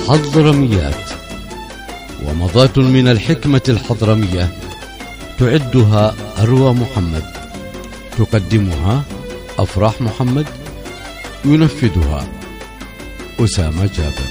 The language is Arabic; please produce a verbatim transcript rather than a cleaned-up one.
حضرميات، ومضاة من الحكمة الحضرمية تعدها أروى محمد، تقدمها أفراح محمد، ينفذها أسامة جابر.